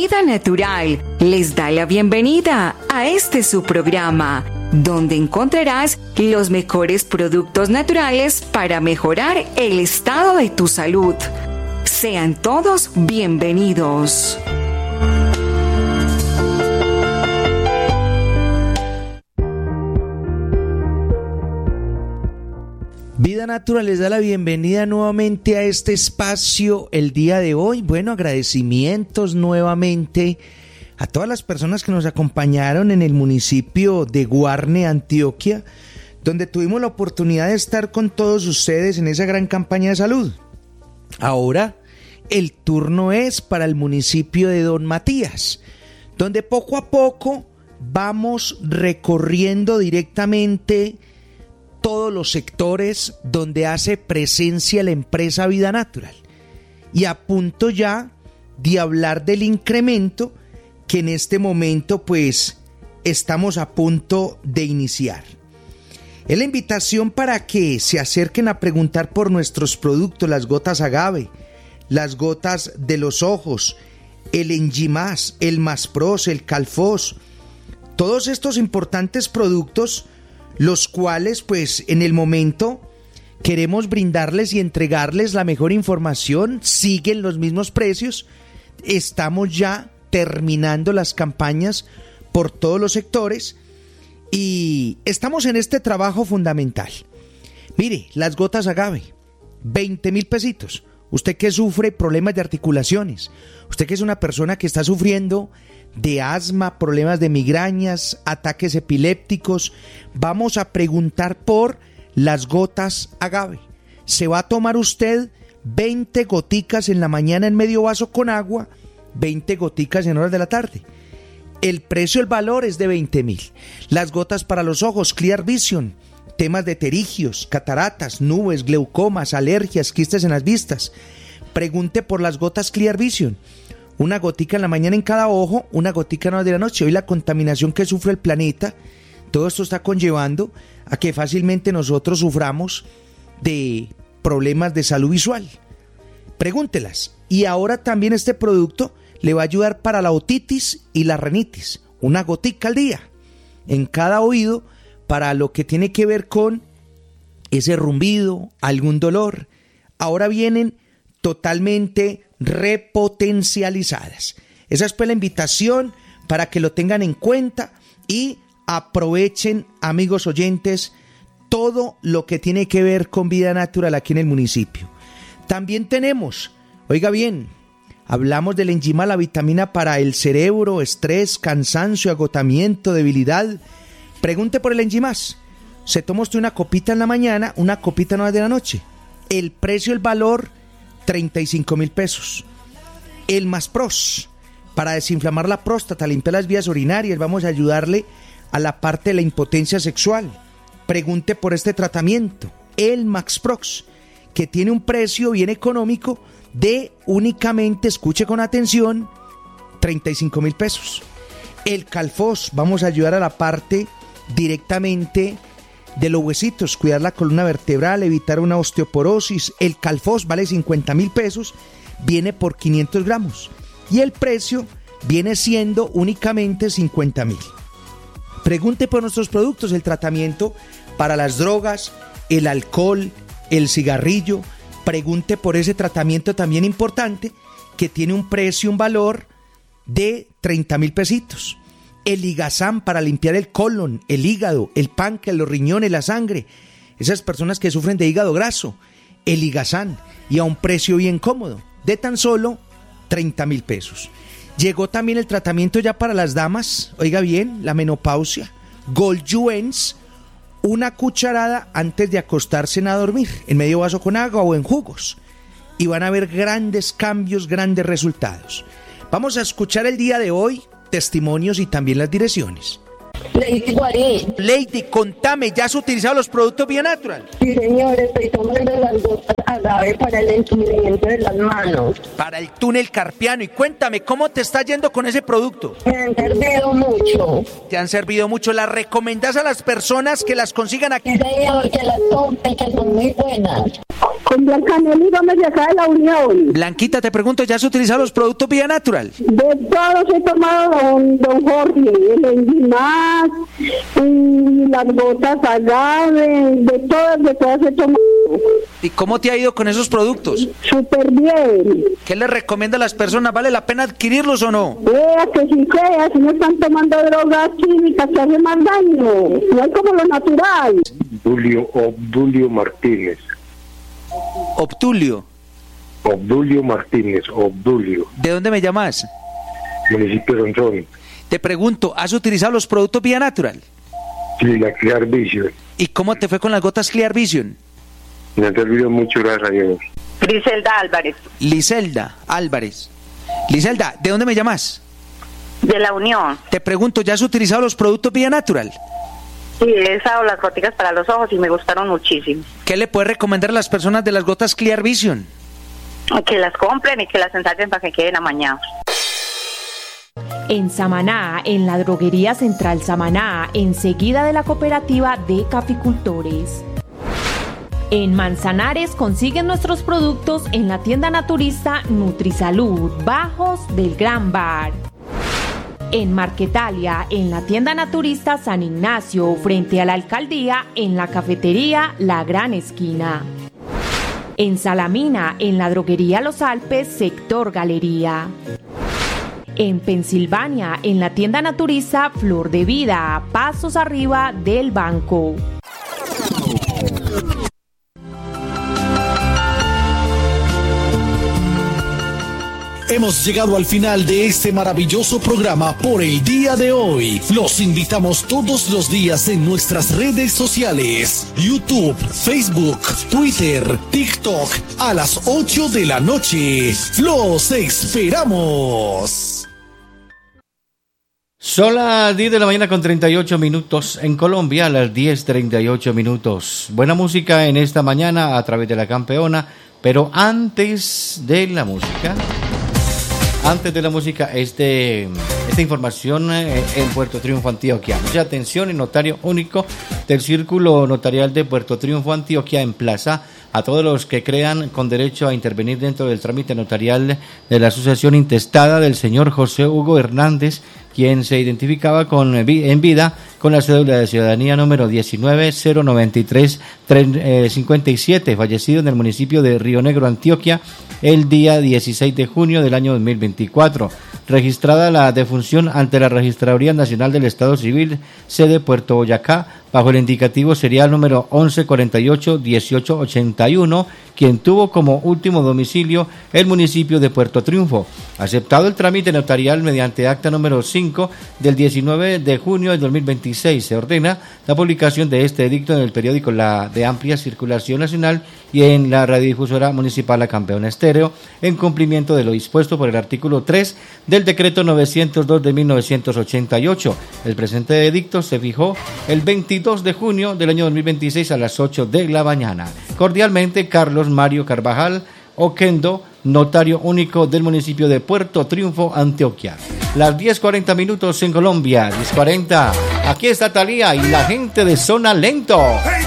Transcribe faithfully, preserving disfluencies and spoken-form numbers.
Vida Natural les da la bienvenida a este su programa, donde encontrarás los mejores productos naturales para mejorar el estado de tu salud. Sean todos bienvenidos. Vida Natural les da la bienvenida nuevamente a este espacio el día de hoy. Bueno, agradecimientos nuevamente a todas las personas que nos acompañaron en el municipio de Guarne, Antioquia, donde tuvimos la oportunidad de estar con todos ustedes en esa gran campaña de salud. Ahora el turno es para el municipio de Don Matías, donde poco a poco vamos recorriendo directamente todos los sectores donde hace presencia la empresa Vida Natural, y a punto ya de hablar del incremento que en este momento pues estamos a punto de iniciar. Es la invitación para que se acerquen a preguntar por nuestros productos, las gotas agave, las gotas de los ojos, el Engimás, el Maspros, el Calfos, todos estos importantes productos, los cuales pues en el momento queremos brindarles y entregarles la mejor información. Siguen los mismos precios, estamos ya terminando las campañas por todos los sectores y estamos en este trabajo fundamental. Mire, las gotas agave, veinte mil pesitos. Usted que sufre problemas de articulaciones, usted que es una persona que está sufriendo de asma, problemas de migrañas, ataques epilépticos, vamos a preguntar por las gotas agave. Se va a tomar usted veinte goticas en la mañana en medio vaso con agua, veinte goticas en horas de la tarde. El precio, el valor es de veinte mil. Las gotas para los ojos, Clear Vision, temas de pterigios, cataratas, nubes, glaucomas, alergias, quistes en las vistas. Pregunte por las gotas Clear Vision. Una gotica en la mañana en cada ojo, una gotica en horas de la noche. Hoy la contaminación que sufre el planeta, todo esto está conllevando a que fácilmente nosotros suframos de problemas de salud visual. Pregúntelas. Y ahora también este producto le va a ayudar para la otitis y la rinitis. Una gotica al día en cada oído para lo que tiene que ver con ese rumbido, algún dolor. Ahora vienen totalmente repotencializadas. Esa es pues la invitación para que lo tengan en cuenta y aprovechen, amigos oyentes, todo lo que tiene que ver con Vida Natural aquí en el municipio. También tenemos, oiga bien, hablamos del Engimás, la vitamina para el cerebro, estrés, cansancio, agotamiento, debilidad. Pregunte por el Engimás. Se toma usted una copita en la mañana, una copita en horas de la noche. El precio, el valor, treinta y cinco mil pesos. El Maspros, para desinflamar la próstata, limpiar las vías urinarias, vamos a ayudarle a la parte de la impotencia sexual. Pregunte por este tratamiento. El Maxprox, que tiene un precio bien económico de únicamente, escuche con atención, treinta y cinco mil pesos. El Calfos, vamos a ayudar a la parte directamente de los huesitos, cuidar la columna vertebral, evitar una osteoporosis. El Calfos vale cincuenta mil pesos, viene por quinientos gramos y el precio viene siendo únicamente cincuenta mil. Pregunte por nuestros productos, el tratamiento para las drogas, el alcohol, el cigarrillo. Pregunte por ese tratamiento también importante que tiene un precio, un valor de treinta mil pesitos. El Ligazán para limpiar el colon, el hígado, el páncreas, los riñones, la sangre. Esas personas que sufren de hígado graso, el Ligazán, y a un precio bien cómodo, de tan solo treinta mil pesos. Llegó también el tratamiento ya para las damas, oiga bien, la menopausia, Goldjuens, una cucharada antes de acostarse a dormir, en medio vaso con agua o en jugos. Y van a ver grandes cambios, grandes resultados. Vamos a escuchar el día de hoy testimonios y también las direcciones. Lady Guarín. Lady, contame, ¿ya has utilizado los productos Vía Natural? Sí, señor, estoy tomando las gotas agave para el entumecimiento de las manos. Para el túnel carpiano. Y cuéntame, ¿cómo te está yendo con ese producto? Me han servido mucho. Te han servido mucho. ¿Las recomendás a las personas que las consigan aquí? Sí, señor, que las tomen, que son muy buenas. Con Blanca Nelly Gómez de acá de la Unión. Blanquita, te pregunto, ¿ya has utilizado los productos Vía Natural? De todos he tomado, don, don Jorge, el Enzimas, y las gotas agave, de todas, de todas he tomado. ¿Y cómo te ha ido con esos productos? Súper bien. ¿Qué les recomienda a las personas? ¿Vale la pena adquirirlos o no? Vea que si sea, si no están tomando drogas químicas que hacen más daño, no es como lo natural. Obdulio, Obdulio Martínez. Obdulio. Obdulio Martínez, Obdulio. ¿De dónde me llamas? Municipio de Rondón. Te pregunto, ¿has utilizado los productos Vía Natural? Sí, la Clear Vision. ¿Y cómo te fue con las gotas Clear Vision? Me ha servido mucho, gracias a Dios. Griselda Álvarez. Liselda Álvarez. Liselda, ¿de dónde me llamas? De la Unión. Te pregunto, ¿ya has utilizado los productos Vía Natural? Sí, he usado las goticas para los ojos y me gustaron muchísimo. ¿Qué le puedes recomendar a las personas de las gotas Clear Vision? Que las compren y que las ensayen para que queden amañados. En Samaná, en la droguería Central Samaná, enseguida de la cooperativa de caficultores. En Manzanares consiguen nuestros productos en la tienda naturista Nutrisalud, Bajos del Gran Bar. En Marquetalia, en la tienda naturista San Ignacio, frente a la alcaldía, en la cafetería La Gran Esquina. En Salamina, en la droguería Los Alpes, sector Galería. En Pensilvania, en la tienda naturista Flor de Vida, pasos arriba del banco. Hemos llegado al final de este maravilloso programa por el día de hoy. Los invitamos todos los días en nuestras redes sociales: YouTube, Facebook, Twitter, TikTok, a las ocho de la noche. ¡Los esperamos! Son las diez de la mañana con treinta y ocho minutos en Colombia, a las diez treinta y ocho minutos. Buena música en esta mañana a través de la campeona, pero antes de la música... Antes de la música, este, esta información eh, en Puerto Triunfo, Antioquia. Mucha atención, el notario único del Círculo Notarial de Puerto Triunfo, Antioquia, emplaza a todos los que crean con derecho a intervenir dentro del trámite notarial de la asociación intestada del señor José Hugo Hernández, quien se identificaba con, en vida con la cédula de ciudadanía número diecinueve cero noventa y tres cincuenta y siete, fallecido en el municipio de Río Negro, Antioquia, el día dieciséis de junio del año dos mil veinticuatro. Registrada la defunción ante la Registraduría Nacional del Estado Civil, sede Puerto Boyacá, bajo el indicativo serial número once cuarenta y ocho dieciocho ochenta y uno, quien tuvo como último domicilio el municipio de Puerto Triunfo. Aceptado el trámite notarial mediante acta número cinco del diecinueve de junio del dos mil veintiséis, se ordena la publicación de este edicto en el periódico La de amplia circulación nacional y en la radiodifusora municipal La Campeona Estéreo, en cumplimiento de lo dispuesto por el artículo tres del decreto novecientos dos de mil novecientos ochenta y ocho. El presente edicto se fijó el veintidós de junio del año dos mil veintiséis a las ocho de la mañana. Cordialmente, Carlos Mario Carvajal Oquendo, notario único del municipio de Puerto Triunfo, Antioquia. Las diez cuarenta minutos en Colombia, diez cuarenta. Aquí está Talía y la gente de Zona Lento.